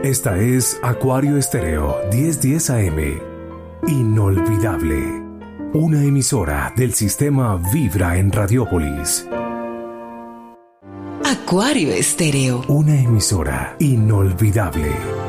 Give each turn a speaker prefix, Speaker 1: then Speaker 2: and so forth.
Speaker 1: Esta es Acuario Estéreo 1010 AM. Inolvidable. Una emisora del sistema Vibra en Radiópolis.
Speaker 2: Acuario Estéreo.
Speaker 1: Una emisora inolvidable.